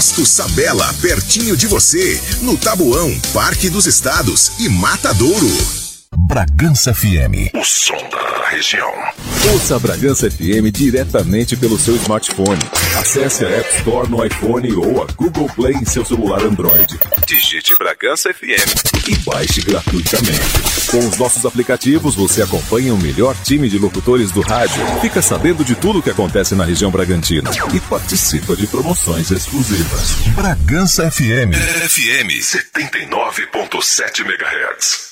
Posto Sabela, pertinho de você, no Tabuão, Parque dos Estados e Matadouro. Bragança FM, o som da região. Ouça a Bragança FM diretamente pelo seu smartphone. Acesse a App Store no iPhone ou a Google Play em seu celular Android. Digite Bragança FM e baixe gratuitamente. Com os nossos aplicativos, você acompanha o melhor time de locutores do rádio, fica sabendo de tudo o que acontece na região bragantina e participa de promoções exclusivas. Bragança FM. FM 79.7 MHz.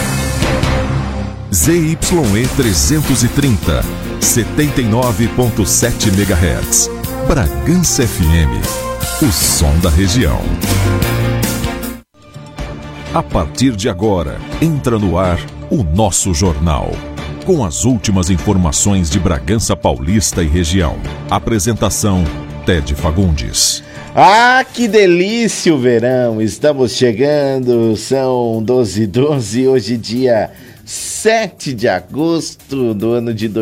ZYE 330, 79.7 MHz. Bragança FM, o som da região. A partir de agora, entra no ar o nosso jornal. Com as últimas informações de Bragança Paulista e região. Apresentação, Ted Fagundes. Ah, que delícia o verão! Estamos chegando, são 12h12, hoje dia 7 de agosto do ano de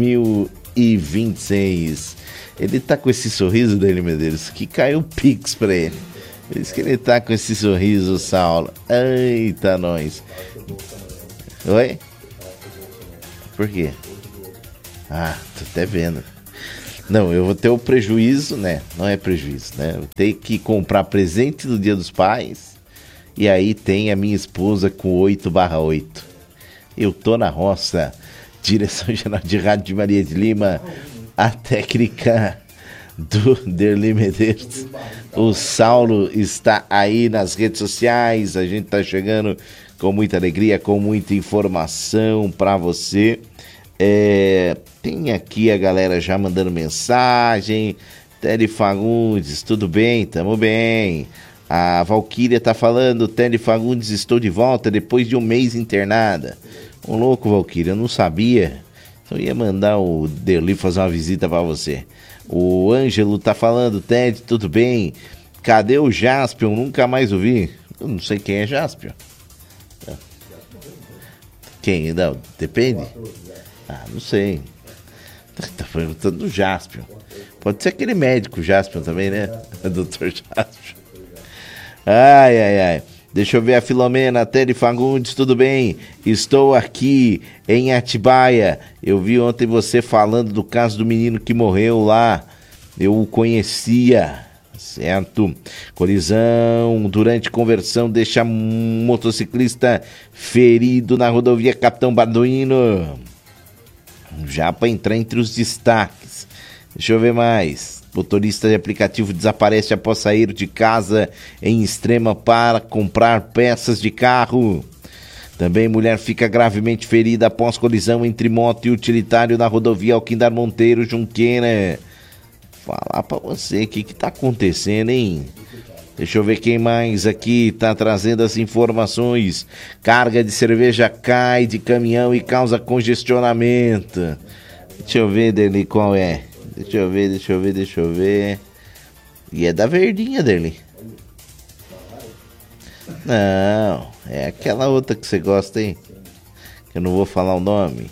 2026. Ele tá com esse sorriso dele, Medeiros, que caiu o Pix pra ele. Por isso que ele tá com esse sorriso, Saulo. Eita, nós. Oi? Por quê? Ah, tô até vendo. Não, eu vou ter o prejuízo, né? Não é prejuízo, né? Eu vou ter que comprar presente do Dia dos Pais. E aí tem a minha esposa com 8/8. Eu tô na roça. Direção geral de rádio de Maria de Lima. A técnica do Derli Medeiros. O Saulo está aí nas redes sociais. A gente tá chegando com muita alegria, com muita informação para você. Tem aqui a galera já mandando mensagem. Tele Fagundes, tudo bem? Tamo bem. A Valquíria tá falando, Tele Fagundes, estou de volta depois de um mês internada. Ô louco, Valquíria, eu não sabia. Então eu ia mandar o Derli fazer uma visita pra você. O Ângelo tá falando, Ted, tudo bem? Cadê o Jaspion? Nunca mais ouvi. Eu não sei quem é Jaspion. Quem? Não, depende. Ah, não sei. Tá perguntando do Jaspion. Pode ser aquele médico Jaspion também, né? Dr. Jaspion. Ai. Deixa eu ver a Filomena, Tele Fagundes, tudo bem? Estou aqui em Atibaia. Eu vi ontem você falando do caso do menino que morreu lá. Eu o conhecia, certo? Colisão durante conversão deixa um motociclista ferido na rodovia Capitão Balduino. Já para entrar entre os destaques. Deixa eu ver mais. Motorista de aplicativo desaparece após sair de casa em Extrema para comprar peças de carro. Também mulher fica gravemente ferida após colisão entre moto e utilitário na rodovia Alquindar Monteiro, Junqueira. Falar pra você o que tá acontecendo, hein? Deixa eu ver quem mais aqui tá trazendo as informações. Carga de cerveja cai de caminhão e causa congestionamento. Deixa eu ver, Derli, qual é? Deixa eu ver. E é da verdinha, Derli. Não, é aquela outra que você gosta, hein? Que eu não vou falar o nome.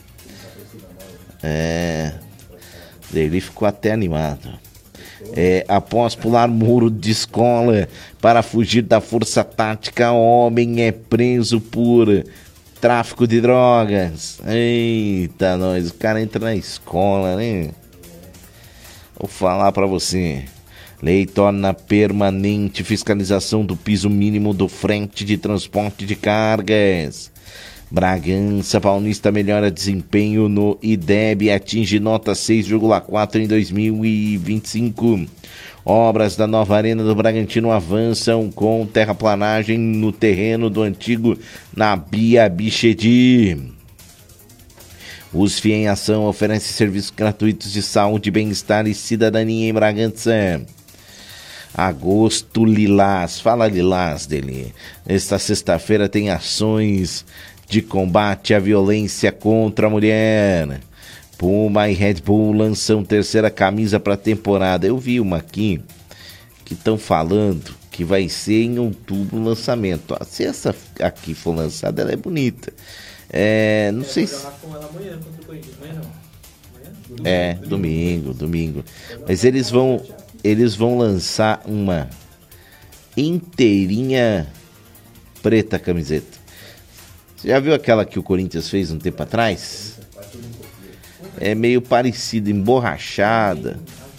Derli ficou até animado. Após pular muro de escola para fugir da força tática, homem é preso por tráfico de drogas. Eita, nós, o cara entra na escola, né? Vou falar pra você. Lei torna permanente fiscalização do piso mínimo do frete de transporte de cargas. Bragança Paulista melhora desempenho no IDEB e atinge nota 6,4 em 2025. Obras da nova Arena do Bragantino avançam com terraplanagem no terreno do antigo Nabia Bichedi. USF em Ação oferece serviços gratuitos de saúde, bem-estar e cidadania em Bragança. Agosto Lilás, fala Lilás dele. Esta sexta-feira tem ações de combate à violência contra a mulher. Puma e Red Bull lançam terceira camisa para a temporada. Eu vi uma aqui que estão falando que vai ser em outubro o lançamento. Se essa aqui for lançada, ela é bonita. Não sei se... domingo. Mas eles vão... eles vão lançar uma inteirinha preta camiseta. Você já viu aquela que o Corinthians fez um tempo atrás? É meio parecida, emborrachada.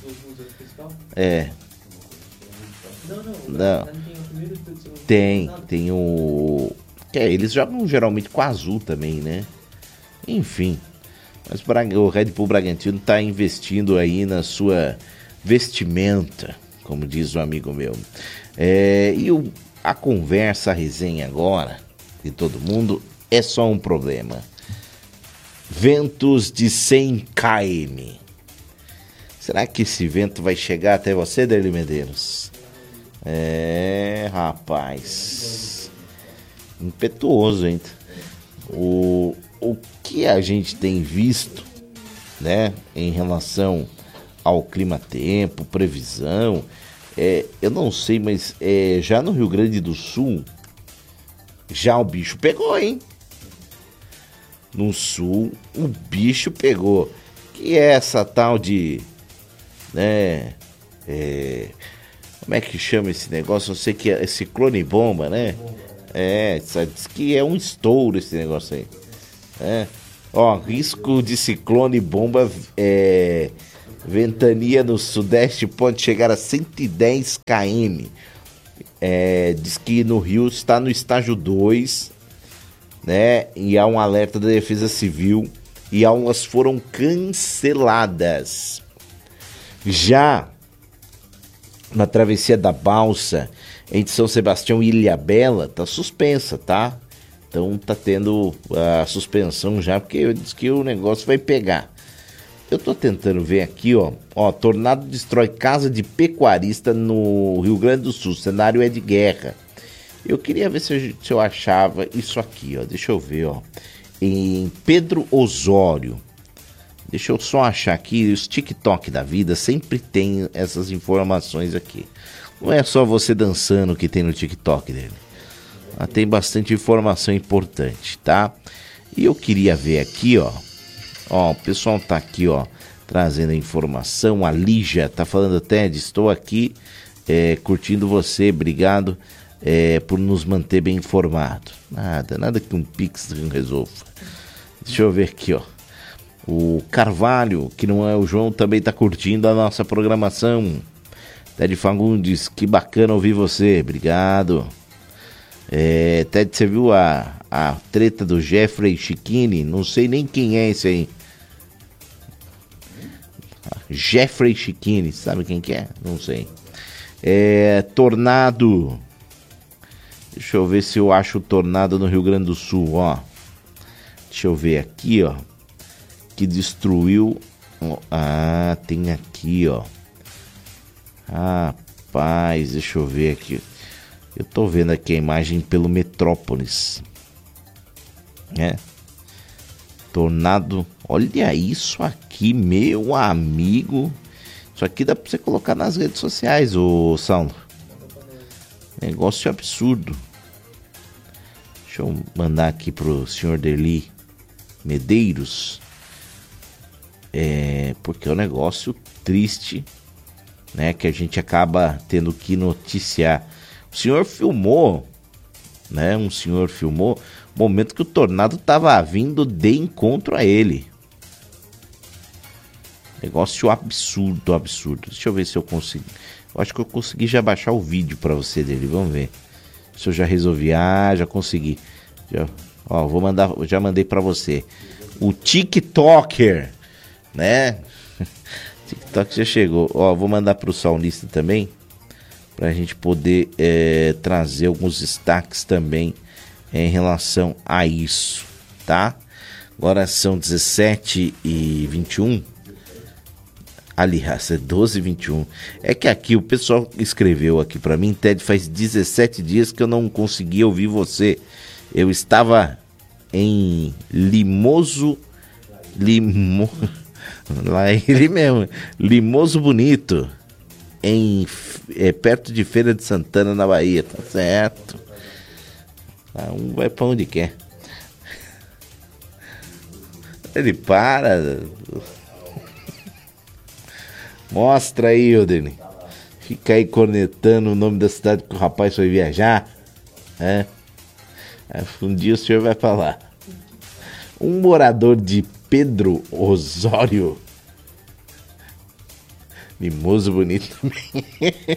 Não. Tem o... eles jogam geralmente com azul também, né? Enfim. Mas o Red Bull Bragantino está investindo aí na sua vestimenta, como diz um amigo meu. A conversa, a resenha agora, de todo mundo, é só um problema. Ventos de 100 km. Será que esse vento vai chegar até você, Derli Medeiros? Rapaz. Impetuoso, hein? O que a gente tem visto, né, em relação ao clima-tempo, previsão, eu não sei, mas já no Rio Grande do Sul, já o bicho pegou, hein? No sul, o bicho pegou. Que é essa tal de, né, como é que chama esse negócio? Eu sei que é ciclone bomba, né? Diz que é um estouro esse negócio aí. Risco de ciclone bomba, ventania no sudeste pode chegar a 110 km. Diz que no Rio está no estágio 2, né? E há um alerta da Defesa Civil e aulas foram canceladas. Já na travessia da Balsa entre São Sebastião e Ilhabela tá suspensa, tá? Então tá tendo a suspensão já, porque diz que o negócio vai pegar. Eu tô tentando ver aqui, ó, tornado destrói casa de pecuarista no Rio Grande do Sul, o cenário é de guerra. Eu queria ver se eu achava isso aqui, ó, deixa eu ver, ó, em Pedro Osório. Deixa eu só achar aqui, os TikTok da vida sempre tem essas informações aqui. Não é só você dançando que tem no TikTok dele. Tem bastante informação importante, tá? E eu queria ver aqui, ó, o pessoal tá aqui, ó, trazendo a informação. A Lígia tá falando, Ted, estou aqui curtindo você, obrigado por nos manter bem informado. Nada que um Pix não resolva. Deixa eu ver aqui, ó. O Carvalho, que não é o João, também tá curtindo a nossa programação. Ted Fagundes, que bacana ouvir você, obrigado. Ted, você viu a treta do Jeffrey Chiquini? Não sei nem quem é esse aí. Jeffrey Chiquini, sabe quem que é? Não sei. Tornado. Deixa eu ver se eu acho o tornado no Rio Grande do Sul, ó. Deixa eu ver aqui, ó. Que destruiu... tem aqui, ó. Rapaz, deixa eu ver aqui. Eu tô vendo aqui a imagem pelo Metrópolis. Tornado. Olha isso aqui, meu amigo. Isso aqui dá pra você colocar nas redes sociais, ô Saulo. Negócio absurdo. Deixa eu mandar aqui pro senhor Derli Medeiros. Porque é um negócio triste, né? Que a gente acaba tendo que noticiar. O senhor filmou, né? Um senhor filmou o momento que o tornado estava vindo de encontro a ele. Negócio absurdo. Deixa eu ver se eu consigo. Eu acho que eu consegui já baixar o vídeo para você dele. Vamos ver. Se eu já resolvi. Já consegui. Vou mandar. Já mandei para você. O TikToker, né? TikTok já chegou. Vou mandar pro Saulista também, pra gente poder trazer alguns destaques também em relação a isso, tá? Agora são 17h21. Aliás, é 12h21. É que aqui o pessoal escreveu aqui pra mim, Ted, faz 17 dias que eu não consegui ouvir você. Eu estava em lá ele mesmo, Limoso Bonito, perto de Feira de Santana, na Bahia, tá certo? Um vai pra onde quer. Ele para. Mostra aí, Odeni. Fica aí cornetando o nome da cidade que o rapaz foi viajar. Um dia o senhor vai falar. Um morador de Pedro Osório. Mimoso bonito também.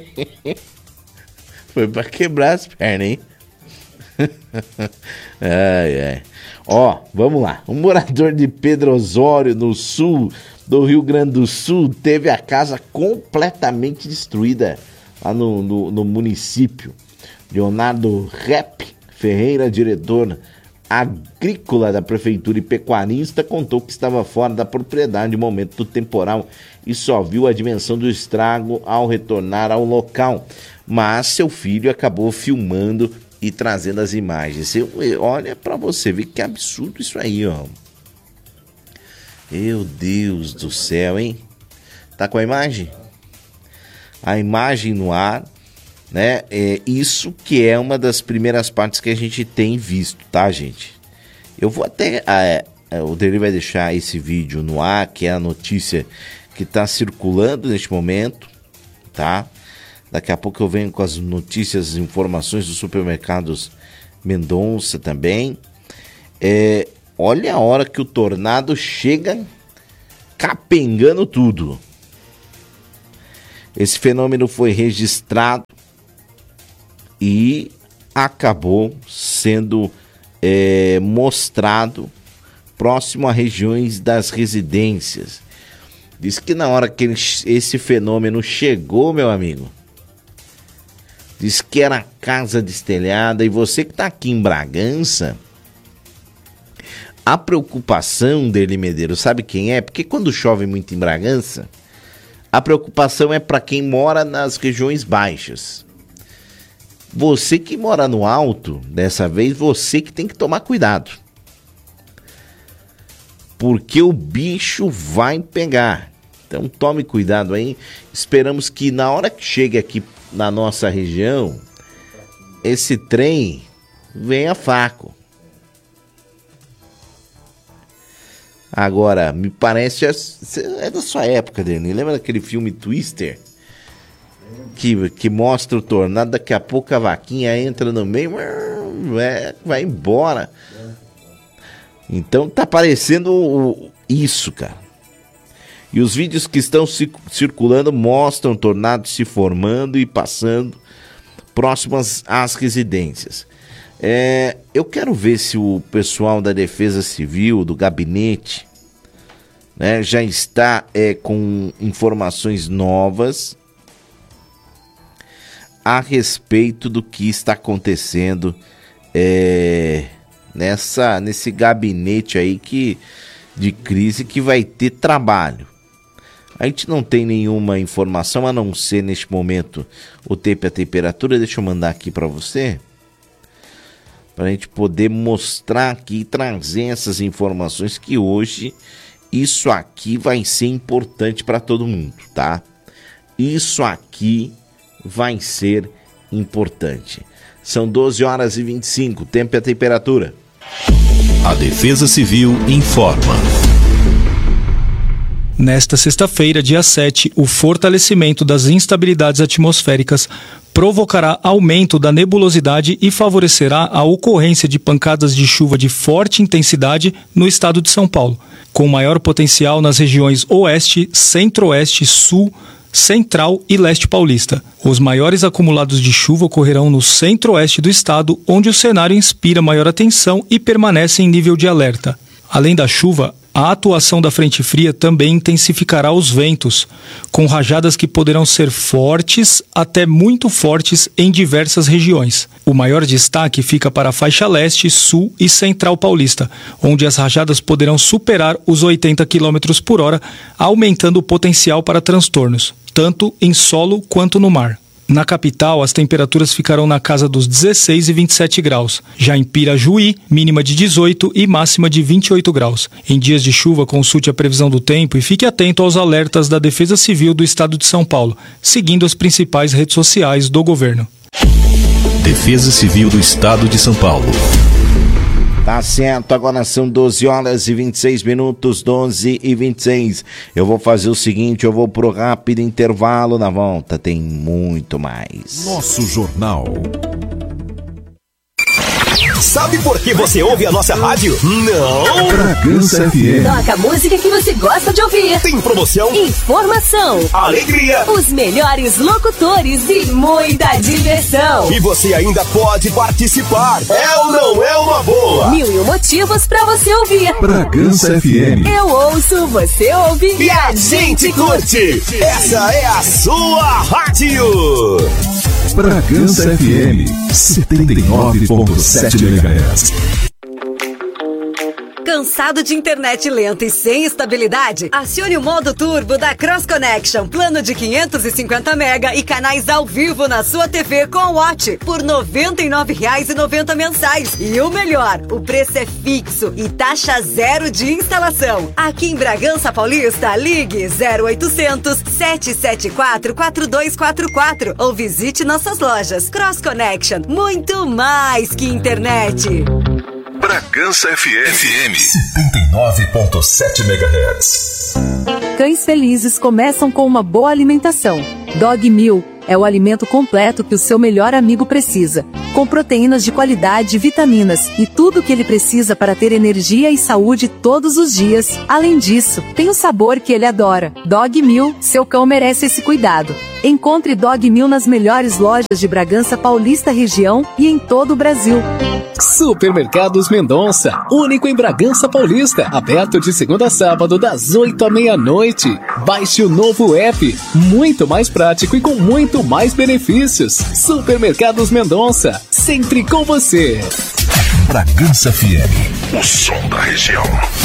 Foi pra quebrar as pernas, hein? Ai. Ó, vamos lá. Um morador de Pedro Osório, no sul do Rio Grande do Sul, teve a casa completamente destruída lá no município. Leonardo Rep Ferreira, diretor agrícola da prefeitura e pecuarista, contou que estava fora da propriedade no momento do temporal e só viu a dimensão do estrago ao retornar ao local. Mas seu filho acabou filmando e trazendo as imagens. Olha pra você ver que absurdo isso aí, ó. Meu Deus do céu, hein? Tá com a imagem? A imagem no ar, né? Isso que é uma das primeiras partes que a gente tem visto, tá, gente? Eu vou até... o Deli vai deixar esse vídeo no ar, que é a notícia que tá circulando neste momento, tá? Daqui a pouco eu venho com as notícias e informações dos supermercados Mendonça também. Olha a hora que o tornado chega capengando tudo. Esse fenômeno foi registrado e acabou sendo mostrado próximo a regiões das residências. Diz que na hora que esse fenômeno chegou, meu amigo, diz que era casa destelhada. E você que está aqui em Bragança, a preocupação dele, Medeiros, sabe quem é? Porque quando chove muito em Bragança, a preocupação é para quem mora nas regiões baixas. Você que mora no alto, dessa vez, você que tem que tomar cuidado. Porque o bicho vai pegar. Então tome cuidado aí. Esperamos que na hora que chegue aqui na nossa região, esse trem venha fraco. Agora, me parece, é da sua época, Dani. Lembra daquele filme Twister? Que mostra o tornado, daqui a pouco a vaquinha entra no meio, vai embora. Então tá parecendo isso, cara. E os vídeos que estão circulando mostram tornados se formando e passando próximas às residências. Eu quero ver se o pessoal da Defesa Civil, do gabinete, né, já está com informações novas a respeito do que está acontecendo nesse gabinete aí de crise que vai ter trabalho. A gente não tem nenhuma informação a não ser neste momento o tempo e a temperatura. Deixa eu mandar aqui para você, para a gente poder mostrar aqui e trazer essas informações, que hoje isso aqui vai ser importante para todo mundo, tá? Isso aqui vai ser importante. São 12h25, tempo e a temperatura. A Defesa Civil informa. Nesta sexta-feira, dia 7, o fortalecimento das instabilidades atmosféricas provocará aumento da nebulosidade e favorecerá a ocorrência de pancadas de chuva de forte intensidade no estado de São Paulo, com maior potencial nas regiões Oeste, Centro-Oeste, Sul, Central e Leste Paulista. Os maiores acumulados de chuva ocorrerão no Centro-Oeste do estado, onde o cenário inspira maior atenção e permanece em nível de alerta. Além da chuva, a atuação da frente fria também intensificará os ventos, com rajadas que poderão ser fortes até muito fortes em diversas regiões. O maior destaque fica para a faixa leste, sul e central paulista, onde as rajadas poderão superar os 80 km por hora, aumentando o potencial para transtornos, tanto em solo quanto no mar. Na capital, as temperaturas ficarão na casa dos 16 e 27 graus. Já em Pirajuí, mínima de 18 e máxima de 28 graus. Em dias de chuva, consulte a previsão do tempo e fique atento aos alertas da Defesa Civil do Estado de São Paulo, seguindo as principais redes sociais do governo. Defesa Civil do Estado de São Paulo. Tá certo, agora são 12 horas e 26 minutos, 12 e 26. Eu vou fazer o seguinte, eu vou pro rápido intervalo, na volta tem muito mais. Nosso Jornal. Sabe por que você ouve a nossa rádio? Não! Bragança FM. Toca a música que você gosta de ouvir. Tem promoção, Informação, alegria, os melhores locutores e muita diversão. e você ainda pode participar. É ou não é uma boa? 1001 motivos pra você ouvir. Bragança FM. Eu ouço, você ouve E a gente curte! Essa é a sua rádio! Bragança FM 79.7 MHz. Cansado de internet lenta e sem estabilidade? Acione o modo turbo da Cross Connection. Plano de 550 mega e canais ao vivo na sua TV com Watch por R$ 99,90 mensais. E o melhor, o preço é fixo e taxa zero de instalação. Aqui em Bragança Paulista, ligue 0800 774 4244 ou visite nossas lojas. Cross Connection, muito mais que internet. Bragança FM 79.7 MHz. Cães felizes começam com uma boa alimentação. Dog Meal é o alimento completo que o seu melhor amigo precisa, com proteínas de qualidade, vitaminas e tudo o que ele precisa para ter energia e saúde todos os dias. Além disso, tem o sabor que ele adora. Dog Meal, seu cão merece esse cuidado. Encontre Dog Meal nas melhores lojas de Bragança Paulista região e em todo o Brasil. Supermercados Mendonça, único em Bragança Paulista, aberto de segunda a sábado das 8 à meia-noite. Baixe o novo app, muito mais prático e com muito mais benefícios. Supermercados Mendonça, sempre com você. Bragança FM, o som da região.